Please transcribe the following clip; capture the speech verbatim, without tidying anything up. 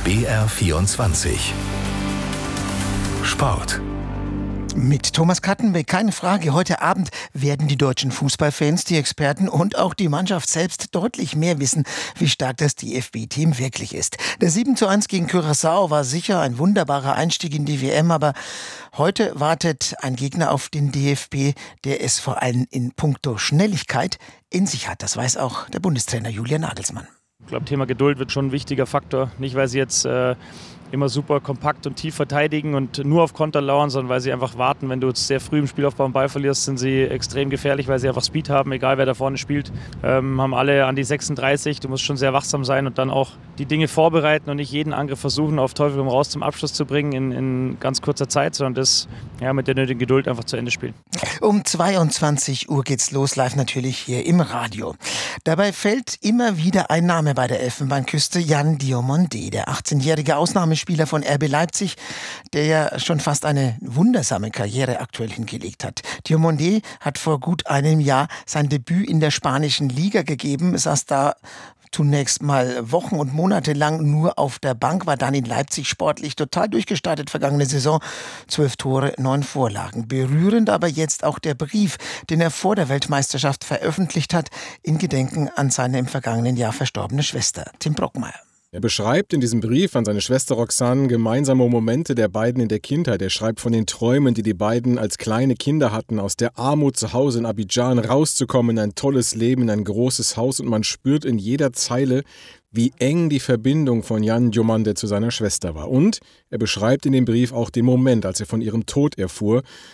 B R vierundzwanzig Sport. Mit Thomas Kattenbeck, keine Frage. Heute Abend werden die deutschen Fußballfans, die Experten und auch die Mannschaft selbst deutlich mehr wissen, wie stark das D F B-Team wirklich ist. Der sieben zu eins gegen Curaçao war sicher ein wunderbarer Einstieg in die W M, aber heute wartet ein Gegner auf den D F B, der es vor allem in puncto Schnelligkeit in sich hat. Das weiß auch der Bundestrainer Julian Nagelsmann. Ich glaube, Thema Geduld wird schon ein wichtiger Faktor. Nicht, weil sie jetzt äh, immer super kompakt und tief verteidigen und nur auf Konter lauern, sondern weil sie einfach warten. Wenn du jetzt sehr früh im Spielaufbau einen Ball verlierst, sind sie extrem gefährlich, weil sie einfach Speed haben, egal wer da vorne spielt. Ähm, haben alle an die sechsunddreißig. Du musst schon sehr wachsam sein und dann auch die Dinge vorbereiten und nicht jeden Angriff versuchen, auf Teufel komm raus zum Abschluss zu bringen in, in ganz kurzer Zeit, sondern das ja, mit der nötigen Geduld einfach zu Ende spielen. Um zweiundzwanzig Uhr geht's los, live natürlich hier im Radio. Dabei fällt immer wieder ein Name bei der Elfenbeinküste, Yan Diomande, der achtzehnjährige Ausnahmespieler von R B Leipzig, der ja schon fast eine wundersame Karriere aktuell hingelegt hat. Diomande hat vor gut einem Jahr sein Debüt in der spanischen Liga gegeben, saß da zunächst mal Wochen und Monate lang nur auf der Bank, war dann in Leipzig sportlich total durchgestartet vergangene Saison. Zwölf Tore, neun Vorlagen. Berührend aber jetzt auch der Brief, den er vor der Weltmeisterschaft veröffentlicht hat, in Gedenken an seine im vergangenen Jahr verstorbene Schwester. Tim Brockmeier. Er beschreibt in diesem Brief an seine Schwester Roxane gemeinsame Momente der beiden in der Kindheit. Er schreibt von den Träumen, die die beiden als kleine Kinder hatten, aus der Armut zu Hause in Abidjan rauszukommen in ein tolles Leben, in ein großes Haus. Und man spürt in jeder Zeile, wie eng die Verbindung von Yan Diomande zu seiner Schwester war. Und er beschreibt in dem Brief auch den Moment, als er von ihrem Tod erfuhr.